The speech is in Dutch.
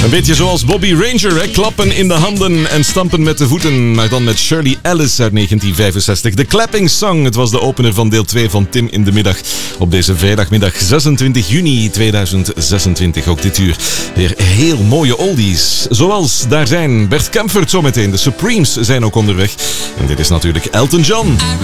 Een beetje zoals Bobby Ranger, hè? Klappen in de handen en stampen met de voeten. Maar dan met Shirley Ellis uit 1965. De Clapping Song, het was de opener van deel 2 van Tim in de Middag. Op deze vrijdagmiddag 26 juni 2026, ook dit uur. Weer heel mooie oldies. Zoals daar zijn Bert Kaempfert zometeen. De Supremes zijn ook onderweg. En dit is natuurlijk Elton John.